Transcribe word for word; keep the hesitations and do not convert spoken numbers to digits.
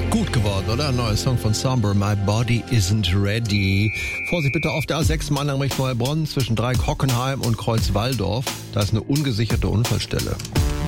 Gut geworden, oder? Ein neuer Song von Somber, My Body Isn't Ready. Vorsicht bitte auf der A sechs Mannheim Richtung Heilbronn zwischen Dreieck Hockenheim und Kreuz Walldorf. Da ist eine ungesicherte Unfallstelle.